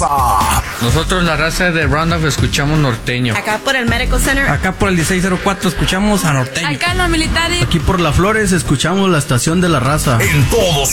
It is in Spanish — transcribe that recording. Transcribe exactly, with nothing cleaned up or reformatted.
Raza. Nosotros la raza de Roundup escuchamos norteño. Acá por el Medical Center. Acá por el dieciséis cero cuatro escuchamos a norteño. Acá en los militares. Aquí por la Flores escuchamos la estación de la raza. En todos